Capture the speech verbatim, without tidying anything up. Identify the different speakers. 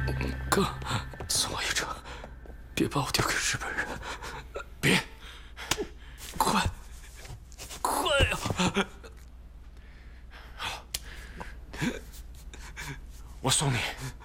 Speaker 1: 哥，送我一程，别把我丢给日本人。
Speaker 2: 别，
Speaker 1: 快，快呀！
Speaker 2: 我送你。